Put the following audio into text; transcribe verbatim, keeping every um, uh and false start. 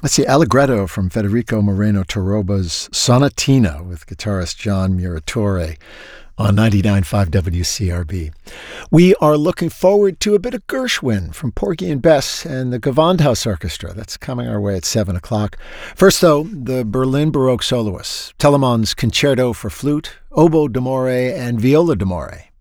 Let's see, Allegretto from Federico Moreno Toroba's Sonatina with guitarist John Muratore on ninety-nine point five W C R B. We are looking forward to a bit of Gershwin from Porgy and Bess and the Gewandhaus Orchestra. That's coming our way at seven o'clock. First, though, the Berlin Baroque soloists, Telemann's Concerto for Flute, Oboe d'Amore, and Viola d'Amore